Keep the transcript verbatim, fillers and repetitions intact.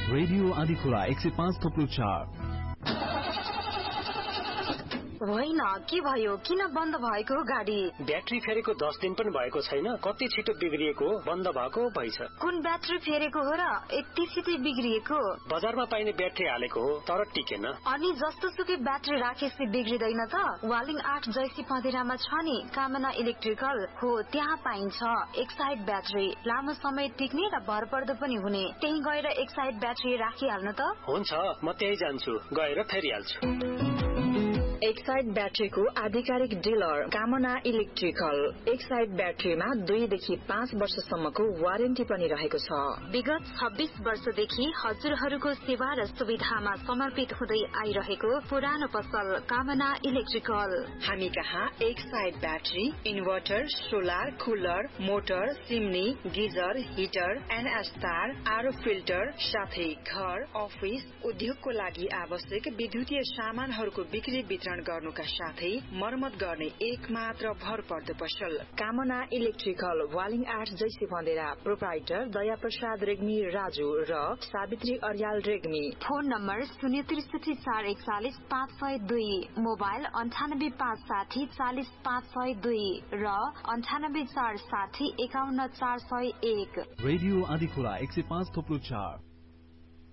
Radio Andhikhola एक सय पाँच थोप्लो चार। होइन, के भयो? किन बन्द भएको हो गाडी? ब्याट्री फेरेको दस दिन पनि भएको छैन, कति छिटो बिग्रिएको हो, बन्द भएको भइछ। कुन ब्याट्री फेरेको हो र यति छिटो बिग्रिएको? बजारमा पाइने ब्याट्री हालेको हो तर टिकेन। अनि जस्तो सुकै ब्याट्री राखेपछि बिग्रिदैन त? वालिङ आठ जैसी पँधेरामा छ नि कामना इलेक्ट्रिकल हो, त्यहाँ पाइन्छ एक साइड ब्याट्री, लामो समय टिक्ने र भरपर्दो पनि हुने। त्यही गएर एक साइड ब्याट्री राखिहाल्नु त। हुन्छ, म त्यही जान्छु, गएर फेरिहाल्छु। एक साइड ब्याट्रीको आधिकारिक डिलर कामना इलेक्ट्रिकल। एक साइड ब्याट्रीमा दुईदेखि पाँच वर्षसम्मको वारेन्टी पनि रहेको छ। विगत छब्बीस वर्षदेखि हजुरहरूको सेवा र सुविधामा समर्पित हुँदै आइरहेको पुरानो पसल कामना इलेक्ट्रिकल। हामी कहाँ एक side battery, inverter, solar, cooler, motor, chimney, geyser, heater, NS तार, आरो फिल्टर साथै घर, अफिस, उद्योगको लागि आवश्यक विद्युतीय सामानहरूको बिक्री वितरण गर्नुका साथै मर्मत गर्ने एक मात्र भर पर्दो पसल कामना इलेक्ट्रिकल। वालिङ आठ जैसी बन्देरा। प्रोप्राइटर दया प्रसाद रेग्मी राजु र सावित्री अर्याल रेग्मी। फोन नम्बर शून्य त्रिसठी चार एकचालिस पाँच सय दुई, मोबाइल अन्ठानब्बे पाँच साठी चालिस पाँच सय दुई र अन्ठानब्बे चार साठी एकाउन्न चार सय एक। रेडियो आँधीखोला एक सय पाँच थोप्लो चार।